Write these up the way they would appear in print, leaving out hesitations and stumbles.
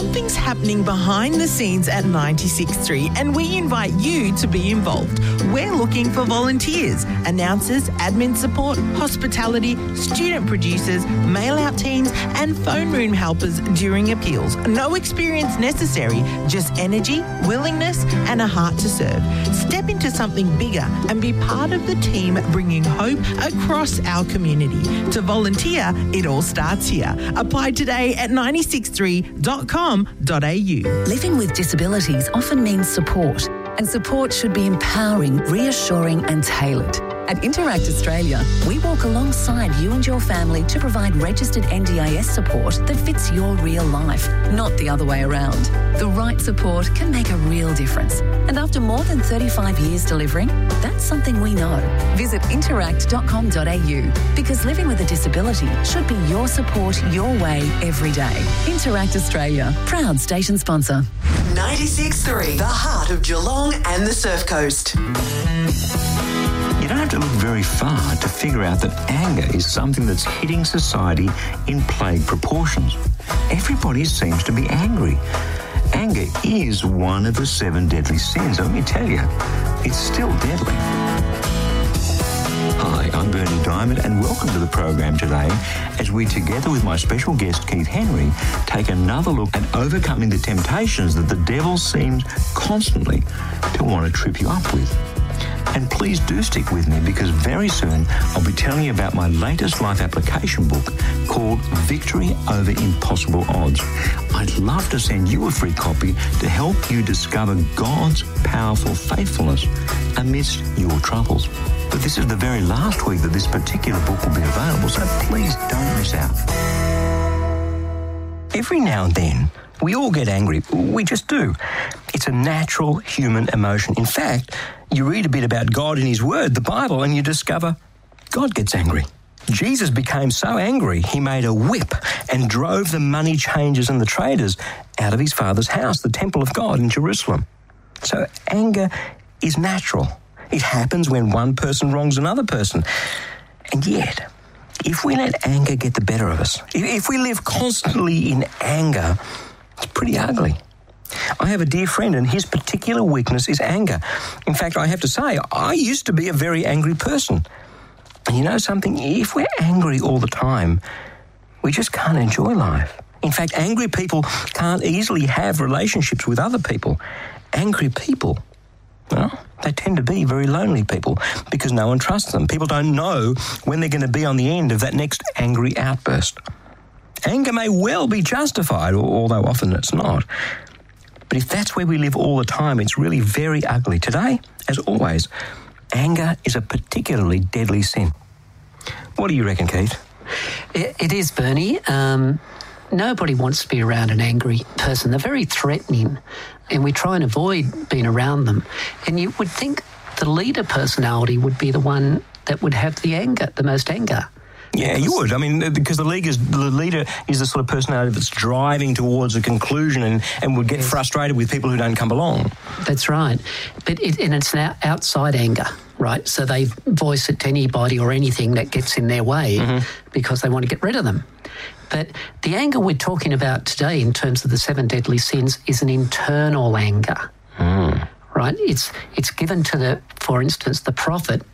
Something's happening behind the scenes at 96.3 and we invite you to be involved. We're looking for volunteers, announcers, admin support, hospitality, student producers, mail-out teams and phone room helpers during appeals. No experience necessary, just energy, willingness and a heart to serve. Step into something bigger and be part of the team bringing hope across our community. To volunteer, it all starts here. Apply today at 963.com.au. Living with disabilities often means support, and support should be empowering, reassuring and tailored. At Interact Australia, we walk alongside you and your family to provide registered NDIS support that fits your real life, not the other way around. The right support can make a real difference. And after more than 35 years delivering, that's something we know. Visit interact.com.au because living with a disability should be your support your way every day. Interact Australia, proud station sponsor. 96.3, the heart of Geelong and the Surf Coast. You don't have to look very far to figure out that anger is something that's hitting society in plague proportions. Everybody seems to be angry. Anger is one of the 7 deadly sins. Let me tell you, it's still deadly. Hi, I'm Bernie Diamond and welcome to the program today as we, together with my special guest Keith Henry, take another look at overcoming the temptations that the devil seems constantly to want to trip you up with. And please do stick with me because very soon I'll be telling you about my latest life application book called Victory Over Impossible Odds. I'd love to send you a free copy to help you discover God's powerful faithfulness amidst your troubles. But this is the very last week that this particular book will be available, so please don't miss out. Every now and then, we all get angry. We just do. It's a natural human emotion. In fact, you read a bit about God in His Word, the Bible, and you discover God gets angry. Jesus became so angry, He made a whip and drove the money changers and the traders out of His Father's house, the temple of God in Jerusalem. So anger is natural. It happens when one person wrongs another person. And yet, if we let anger get the better of us, if we live constantly in anger, it's pretty ugly. I have a dear friend and his particular weakness is anger. In fact, I have to say, I used to be a very angry person. And you know something? If we're angry all the time, we just can't enjoy life. In fact, angry people can't easily have relationships with other people. Angry people, well, they tend to be very lonely people because no one trusts them. People don't know when they're going to be on the end of that next angry outburst. Anger may well be justified, although often it's not. But if that's where we live all the time, it's really very ugly. Today, as always, anger is a particularly deadly sin. What do you reckon, Keith? It is, Bernie. Nobody wants to be around an angry person. They're very threatening, and we try and avoid being around them. And you would think the leader personality would be the one that would have the most anger. Yeah, you would. I mean, because the leader is the sort of personality that's driving towards a conclusion and would get frustrated with people who don't come along. That's right. But it's an outside anger, right? So they voice it to anybody or anything that gets in their way because they want to get rid of them. But the anger we're talking about today in terms of the 7 deadly sins is an internal anger, right? It's given to for instance, the prophet.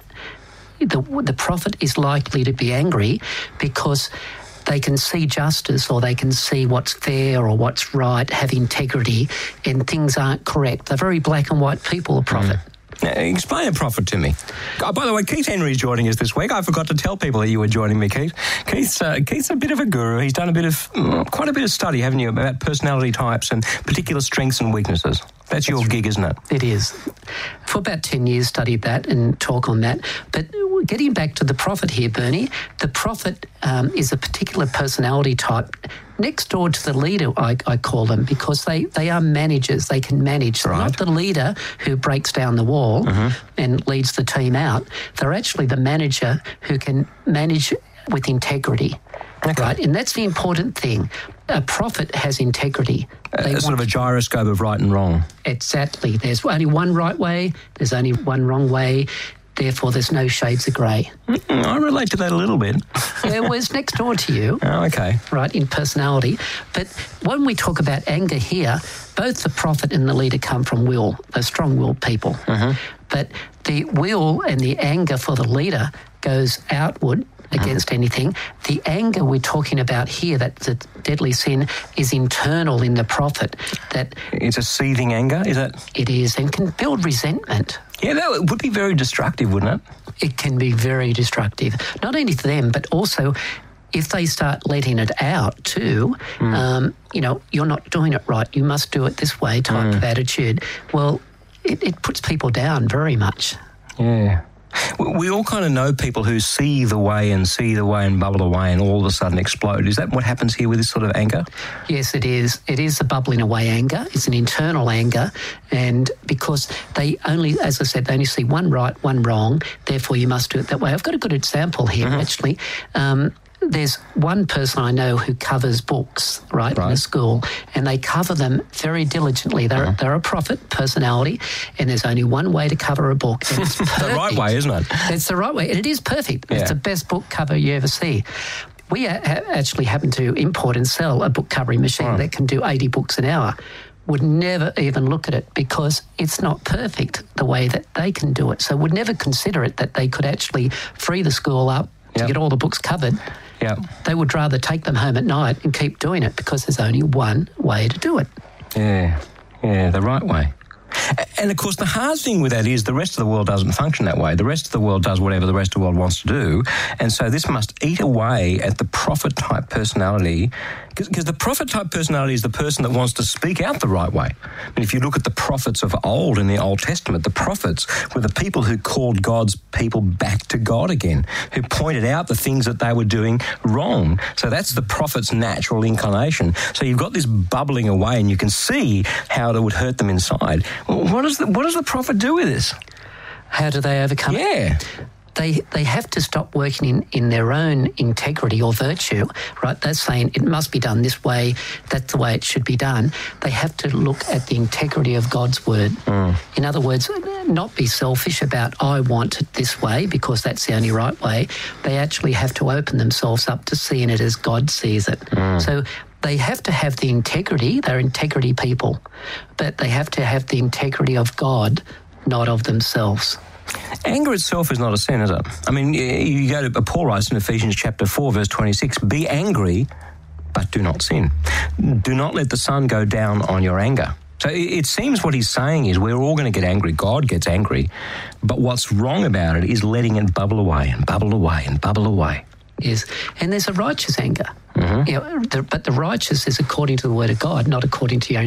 The prophet is likely to be angry because they can see justice or they can see what's fair or what's right, have integrity, and things aren't correct. They're very black and white people, a prophet. Now, explain a prophet to me. Oh, by the way, Keith Henry is joining us this week. I forgot to tell people that you were joining me, Keith. Keith's a bit of a guru. He's done quite a bit of study, haven't you, about personality types and particular strengths and weaknesses. That's your gig, isn't it? It is. For about 10 years, studied that and talk on that. But getting back to the prophet here, Bernie, the prophet is a particular personality type next door to the leader, I call them, because they are managers. They can manage. They're not the leader who breaks down the wall and leads the team out. They're actually the manager who can manage with integrity. Okay. Right, and that's the important thing. A prophet has integrity. Sort of a gyroscope of right and wrong. Exactly. There's only one right way. There's only one wrong way. therefore there's no shades of grey. I relate to that a little bit. Yeah, well, it's next door to you. Oh, okay. Right, in personality. But when we talk about anger here, both the prophet and the leader come from will. They're strong-willed people. But the will and the anger for the leader goes outward against anything. The anger we're talking about here, that the deadly sin, is internal in the prophet. That it's a seething anger, is it? It is, and can build resentment. Yeah, that would be very destructive, wouldn't it? It can be very destructive, not only to them, but also if they start letting it out too, you're not doing it right, you must do it this way type of attitude. Well, it puts people down very much. Yeah. We all kind of know people who see the way and bubble away and all of a sudden explode. Is that what happens here with this sort of anger? Yes, it is. It is the bubbling away anger. It's an internal anger, and because they only, as I said, they only see one right, one wrong, therefore you must do it that way. I've got a good example here, actually. There's one person I know who covers books, right, in a school, and they cover them very diligently. They're a prophet, personality, and there's only one way to cover a book. And it's perfect. The right way, isn't it? It's the right way, and it is perfect. Yeah. It's the best book cover you ever see. We actually happen to import and sell a book covering machine that can do 80 books an hour. Would never even look at it because it's not perfect the way that they can do it. So would never consider it that they could actually free the school up to get all the books covered. Yeah. They would rather take them home at night and keep doing it because there's only one way to do it. Yeah, the right way. And, of course, the hard thing with that is the rest of the world doesn't function that way. The rest of the world does whatever the rest of the world wants to do. And so this must eat away at the prophet-type personality, because the prophet-type personality is the person that wants to speak out the right way. I mean, if you look at the prophets of old in the Old Testament, the prophets were the people who called God's people back to God again, who pointed out the things that they were doing wrong. So that's the prophet's natural inclination. So you've got this bubbling away, and you can see how it would hurt them inside. Well, what does the prophet do with this? How do they overcome it? Yeah. They have to stop working in their own integrity or virtue, right? They're saying it must be done this way, that's the way it should be done. They have to look at the integrity of God's word. In other words, not be selfish about, I want it this way because that's the only right way. They actually have to open themselves up to seeing it as God sees it. So they have to have the integrity, they're integrity people, but they have to have the integrity of God, not of themselves. Anger itself is not a sin, is it? I mean, you go to Paul writes in Ephesians chapter 4, verse 26, be angry, but do not sin. Do not let the sun go down on your anger. So it seems what he's saying is we're all going to get angry. God gets angry. But what's wrong about it is letting it bubble away and bubble away and bubble away. Yes, and there's a righteous anger. But the righteous is according to the word of God, not according to your